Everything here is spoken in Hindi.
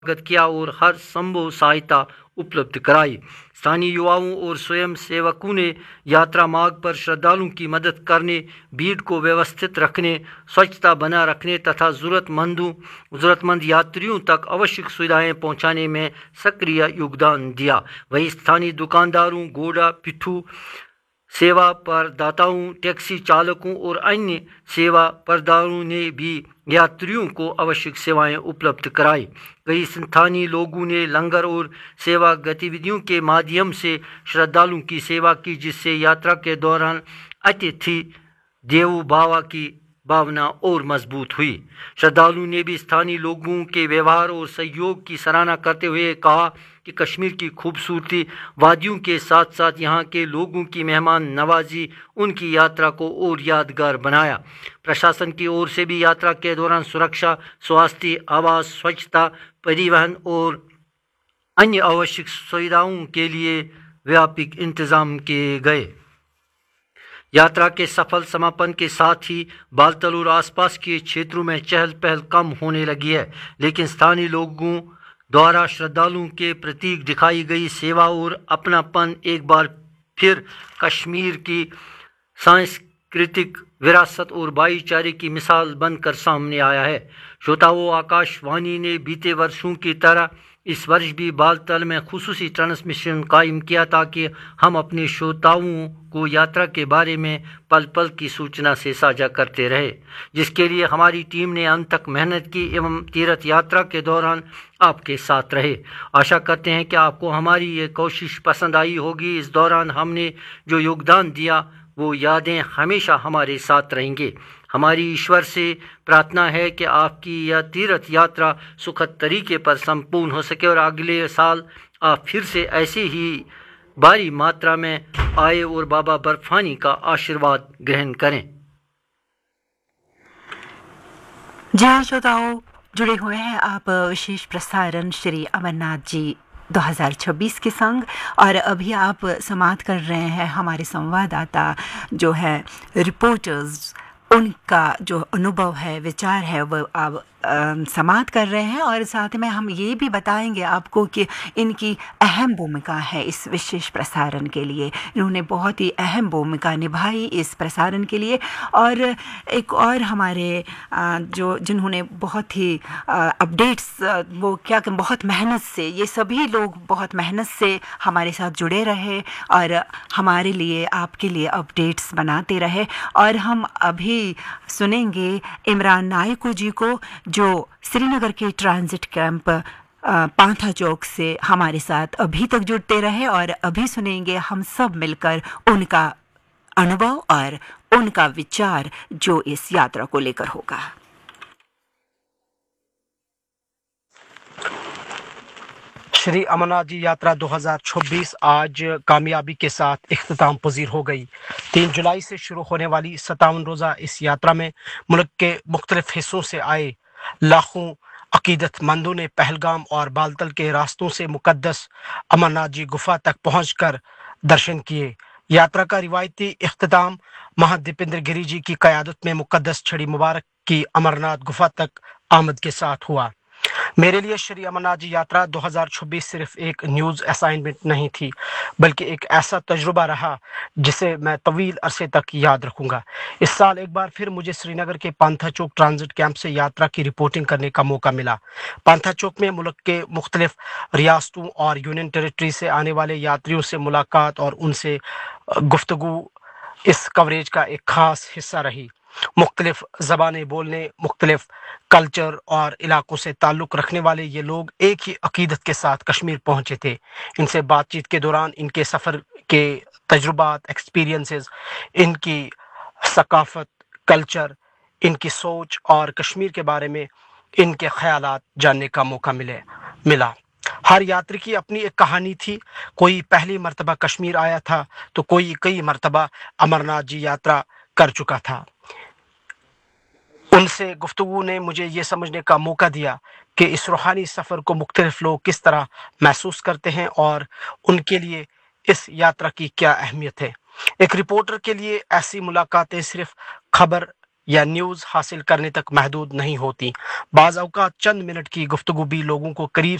स्वागत किया और हर संभव सहायता उपलब्ध कराई। स्थानीय युवाओं और स्वयं सेवकों ने यात्रा मार्ग पर श्रद्धालुओं की मदद करने, भीड़ को व्यवस्थित रखने, स्वच्छता बनाए रखने तथा ज़रूरतमंद यात्रियों तक आवश्यक सुविधाएं पहुंचाने में सक्रिय योगदान दिया। वहीं स्थानीय दुकानदारों, घोड़ा पिट्ठू सेवा प्रदाताओं, टैक्सी चालकों और अन्य सेवा प्रदाताओं ने भी यात्रियों को आवश्यक सेवाएं उपलब्ध कराई। कई स्थानीय लोगों ने लंगर और सेवा गतिविधियों के माध्यम से श्रद्धालुओं की सेवा की, जिससे यात्रा के दौरान अतिथि देवो भव की भावना और मजबूत हुई। श्रद्धालुओं ने भी स्थानीय लोगों के व्यवहार और सहयोग की सराहना करते हुए कहा कि कश्मीर की खूबसूरती, वादियों के साथ साथ यहाँ के लोगों की मेहमान नवाजी उनकी यात्रा को और यादगार बनाया। प्रशासन की ओर से भी यात्रा के दौरान सुरक्षा, स्वास्थ्य, आवास, स्वच्छता, परिवहन और अन्य आवश्यक सुविधाओं के लिए व्यापक इंतजाम किए गए। यात्रा के सफल समापन के साथ ही बालतल और आसपास के क्षेत्रों में चहल पहल कम होने लगी है, लेकिन स्थानीय लोगों द्वारा श्रद्धालुओं के प्रति दिखाई गई सेवा और अपनापन एक बार फिर कश्मीर की सांस्कृतिक विरासत और भाईचारे की मिसाल बनकर सामने आया है। श्रोताओं, आकाशवाणी ने बीते वर्षों की तरह इस वर्ष भी बालतल में खुसूसी ट्रांसमिशन कायम किया ताकि हम अपने श्रोताओं को यात्रा के बारे में पल पल की सूचना से साझा करते रहे, जिसके लिए हमारी टीम ने अंत तक मेहनत की एवं तीर्थ यात्रा के दौरान आपके साथ रहे। आशा करते हैं कि आपको हमारी ये कोशिश पसंद आई होगी। इस दौरान हमने जो योगदान दिया वो यादें हमेशा हमारे साथ रहेंगे। हमारी ईश्वर से प्रार्थना है कि आपकी यह तीर्थ यात्रा सुखद तरीके पर संपूर्ण हो सके और अगले साल आप फिर से ऐसे ही भारी मात्रा में आए और बाबा बर्फानी का आशीर्वाद ग्रहण करें। जय श्रोताओं, जुड़े हुए हैं आप विशेष प्रसारण श्री अमरनाथ जी 2026 के संग, और अभी आप समाप्त कर रहे हैं हमारे संवाददाता जो है रिपोर्टर्स, उनका जो अनुभव है, विचार है, वो आप समाप्त कर रहे हैं। और साथ में हम ये भी बताएंगे आपको कि इनकी अहम भूमिका है इस विशेष प्रसारण के लिए। इन्होंने बहुत ही अहम भूमिका निभाई इस प्रसारण के लिए। और एक और हमारे जिन्होंने बहुत ही अपडेट्स, वो क्या बहुत मेहनत से, ये सभी लोग बहुत मेहनत से हमारे साथ जुड़े रहे और हमारे लिए, आपके लिए अपडेट्स बनाते रहे। और हम अभी सुनेंगे इमरान नायकू जी को, जो श्रीनगर के ट्रांजिट कैंप पांथा चौक से हमारे साथ अभी तक जुड़ते रहे। और अभी सुनेंगे हम सब मिलकर उनका अनुभव और उनका विचार जो इस यात्रा को लेकर होगा। श्री अमरनाथ जी यात्रा 2026 आज कामयाबी के साथ इख्तिताम पजीर हो गई। 3 जुलाई से शुरू होने वाली 57 रोज़ा इस यात्रा में मुल्क के मुख्तलिफ हिस्सों से आए लाखों अकीदतमंदों ने पहलगाम और बालतल के रास्तों से मुकद्दस अमरनाथ जी गुफा तक पहुंचकर दर्शन किए। यात्रा का रिवायती इख्तिताम महादीपेंद्र गिरी जी की क़यादत में मुकद्दस छड़ी मुबारक की अमरनाथ गुफा तक आमद के साथ हुआ। मेरे लिए श्री अमरनाथ जी यात्रा 2026 सिर्फ एक न्यूज़ असाइनमेंट नहीं थी, बल्कि एक ऐसा तजुर्बा रहा जिसे मैं तवील अरसे तक याद रखूंगा। इस साल एक बार फिर मुझे श्रीनगर के पांथा चौक ट्रांजिट कैंप से यात्रा की रिपोर्टिंग करने का मौका मिला। पांथा चौक में मुल्क के मुख्तलिफ रियासतों और यूनियन टेरिटरी से आने वाले यात्रियों से मुलाकात और उनसे गुफ्तगू इस कवरेज का एक खास हिस्सा रही। मुख्तलिफ ज़बानें बोलने, मुख्तलिफ कल्चर और इलाकों से ताल्लुक़ रखने वाले ये लोग एक ही अकीदत के साथ कश्मीर पहुँचे थे। इनसे बातचीत के दौरान इनके सफ़र के तजुर्बात, एक्सपीरियंसेस, इनकी सकाफ़त, कल्चर, इनकी सोच और कश्मीर के बारे में इनके ख़यालात जानने का मौका मिला। हर यात्री की अपनी एक कहानी थी। कोई पहली मर्तबा कश्मीर आया था तो कोई कई मर्तबा अमरनाथ जी यात्रा कर चुका था। उनसे गुफ्तगू ने मुझे ये समझने का मौका दिया कि इस रूहानी सफ़र को मुख्तलिफ लोग किस तरह महसूस करते हैं और उनके लिए इस यात्रा की क्या अहमियत है। एक रिपोर्टर के लिए ऐसी मुलाकातें सिर्फ खबर या न्यूज़ हासिल करने तक महदूद नहीं होती। बाज़ औक़ात चंद मिनट की गुफ्तगू भी लोगों को करीब